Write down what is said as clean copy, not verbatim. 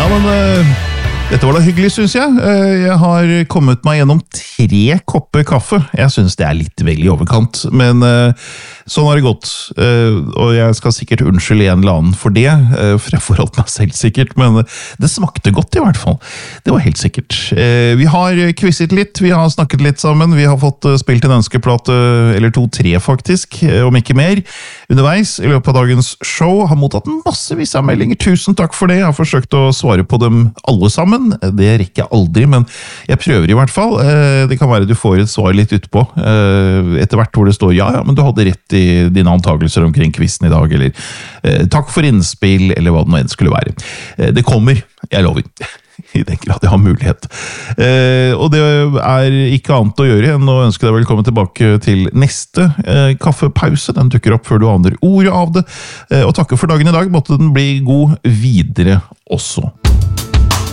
Ja, men dette var da hyggelig, synes jeg. Jeg har kommet meg gjennom 3 kopper kaffe. Jeg synes det litt vel I overkant, men sånn har det gått. Og jeg skal sikkert unnskylde en eller annen for det, for jeg forholdt meg selv sikkert, men det smakte godt I hvert fall. Det var helt sikkert. Vi har quizet litt, vi har snakket litt sammen, vi har fått spilt en ønskeplate, eller 2-3 faktisk, om ikke mer, underveis I løpet av dagens show. Har mottatt massevis av meldinger, tusen takk for det. Jeg har forsøkt å svare på dem alle sammen. Det rekker jeg aldri, men jeg prøver I hvert fall. Det kan være du får et svar litt utpå, etter hvert hvor det står ja, men du hadde rett I dine antagelser omkring quizen I dag, eller takk for innspill, eller hva det nå enn skulle være. Det kommer, jeg lover. I den grad jeg har mulighet. Og det ikke annet å gjøre enn å ønske deg velkommen tilbake til neste kaffepause. Den dukker opp før du aner ordet av det. Og takke for dagen I dag. Måtte den bli god videre også.